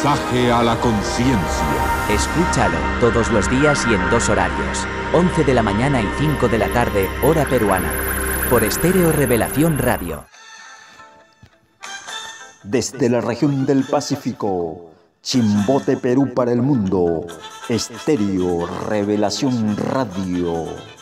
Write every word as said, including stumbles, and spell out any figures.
mensaje a la conciencia. Escúchalo todos los días y en dos horarios, once de la mañana y cinco de la tarde, hora peruana, por Estéreo Revelación Radio. Desde la región del Pacífico, Chimbote, Perú para el mundo, Estéreo Revelación Radio.